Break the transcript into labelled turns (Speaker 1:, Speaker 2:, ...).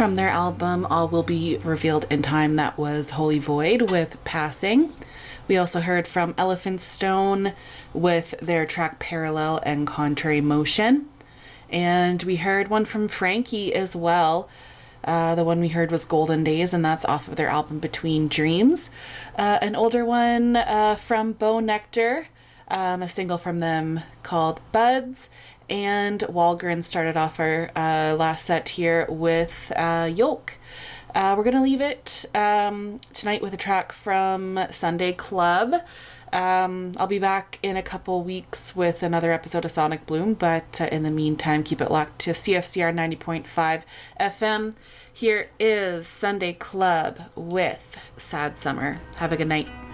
Speaker 1: From their album All Will Be Revealed in Time, that was Holy Void with Passing. We also heard from Elephant Stone with their track Parallel and Contrary Motion. And we heard one from Frankie as well. The one we heard was Golden Days, and that's off of their album Between Dreams. An older one from Bo Nectar, a single from them called Buds. And Walgren started off our last set here with Yolk. We're going to leave it tonight with a track from Sunday Club. I'll be back in a couple weeks with another episode of Sonic Bloom, but in the meantime, keep it locked to CFCR 90.5 FM. Here is Sunday Club with Sad Summer. Have a good night.